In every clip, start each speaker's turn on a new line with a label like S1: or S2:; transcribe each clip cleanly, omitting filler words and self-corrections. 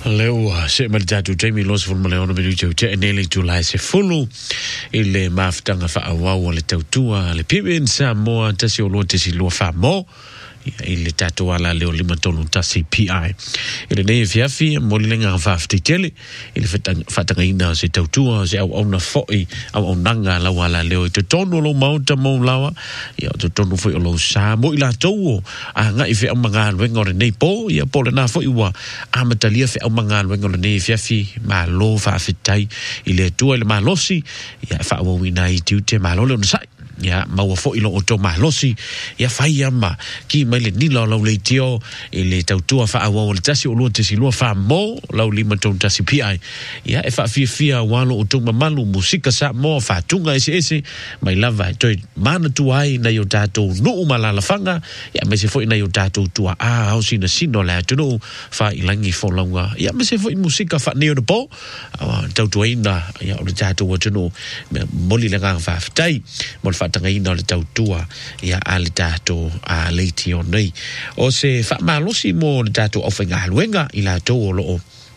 S1: Leo se maritatu Jamie Loss for Maleona Minuto te enele July se fulu ile maftanga fa awau le tautua le piben sa mo tasi o lo tasi lo fa mo ile tatu ala leo lima tolu tasi PI ile ne fiafi mo lenga fa ftitele ile fatanga ina se tautua se au na foi au nanga la wala leo te tonu lo mauta mo lawa ya te tonu foi lo sa mo ila tau a nga ife amanga wengo ne po ya po na foi wa amatalia fe amanga wengo ne fiafi ma lo fa fitai ile tu ile malosi ya fa wo wina I te malo le sai ya maua fo ilo oto mahlosi ya faiama ki mai le nila lau le tio ile tautua fa awa le tasi o lua tesi lua fa mo lau lima tau tasi PI ya e fa fia walo o tunga malu musika sa mo fa tunga ese mai lava toi mana tuai na yo tatou nuu malala fanga ya me se fo na yo tatou tua au sina sino la tunu fa ilangi fo launga ya me se fo musika fa neo de po tautua ina ya o tatou o tunu moli langa fa tai mo tanga ina le tautua ya ale tato a leiti o nei o se fa malosi mo le tato o fenga haluenga ila to o lo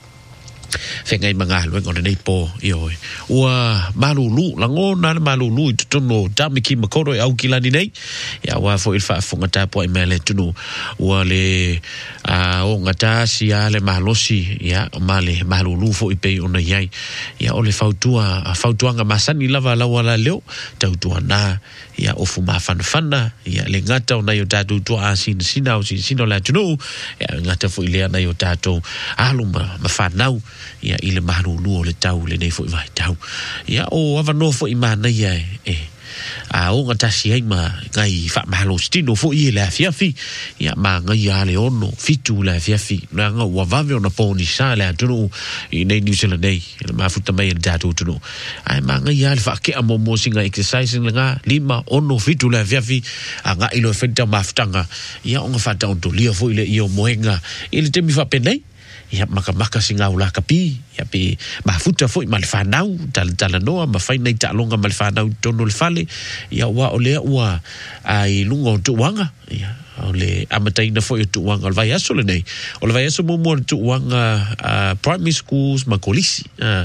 S1: fenga manga haluenga o nei po io wa malulu langona malulu tuno tamiki makoro au kilani nei ya wa fo il fa fonga tapo e mele tuno wa le o ngata si ale malosi ya male malulu fo ipe ona yai ya ole fautuanga masani lava la wala leo tautua na ya ofu mafana ya le ngata ona yo tatu to asin sina o sino la tuno ya ngata fo ile na yo tatu aluma mafanau ya ile malulu le tau le nei fo vai tau ya o ava no fo imana ya a o ngata si ma ngai fa malo stino fo ile la fiafi ya ma ngai ale ono fitu la fiafi na nga wa vave ona poni sa la tuno I nei New Zealand nei ma futa mai datu tuno ai ma ngai ale fa ke amo mo singa exercise nga lima ono fitu la fiafi anga ilo fenta maftanga ya onga fa ta onto lia fo ile io moenga ile te mi fa penei ya maka singa ula kapi ya pe mafuta foi malfanau tala noa ma fai nei ta longa malfanau tono le fale ya wa ole wa ai lungo tu wanga ya ole amatai na foi tu wanga vai aso le nei ole vai aso mo tu wanga primary schools makolisi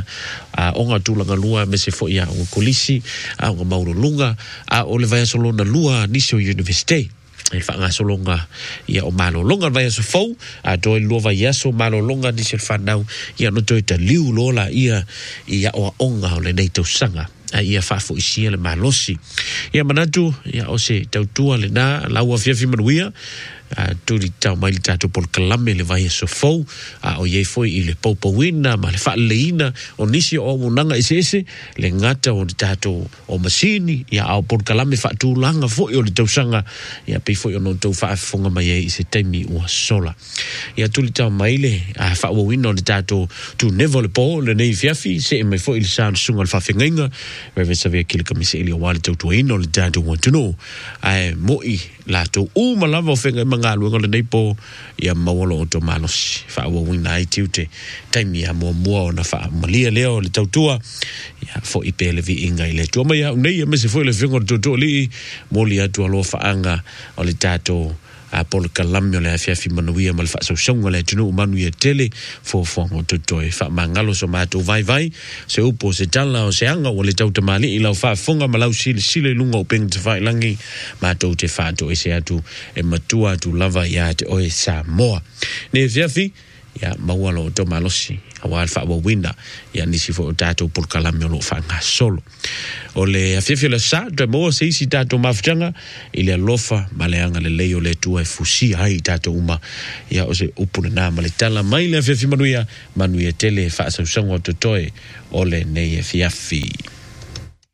S1: onga tu langa lua me se foi ya kolisi onga mauro lunga ole vai aso lona lua Nisio University e fa nga solonga ia o malo longa vai so fou a do lo vai so malo longa di se fanau ia no toita liu lola ia o onga le nei to sanga ia fa fo isi le malosi ia manatu ia o se tautua le na laua fiafi manuia tu di tau mai tato por kalame le vai so fou o ye foi ile popowina ma le fa leina o nisi o munanga ese le ngata o tato o masini ya o por kalame fa tu langa foi o le tausanga ya pe foi o no tau fa fonga mai e se temi o sola ya tu di tau mai le fa o wino le tato tu never le po le nei fiafi se mai foi il san sunga fa fenga reve sa ve kile kamise ile o wale tau ino le tato want to know ai moi la to o malava fenga nga luenga le nei po ia mawalo o to malos fa o wina I tiute taimi a mo na fa malia leo le tautua ia fo I pele vi inga ile tu mai nei me se foi le fingo to li moli atu alo fa anga o le tato a pol kalamio le fiafi manuia mal fa so songa le tunu manuia tele fo fongo to fa mangalo so mato vai se upo se tala o se anga o le tauta mali ila fa fonga malau sile lunga o peng te fa langi mato te fa to ese atu e matua tu lava ya te o Samoa ne fiafi ya mawalo to malosi awal fa wa winda ya nisi fo tato por kalamio lo fa nga solo ole afiafi le sa de mo se si tato maftanga ile lofa maleanga le leyo le tu e fusi hai tato uma ya o se upuna na male tala mai le afiafi manuia tele fa so sango to toe ole ne afiafi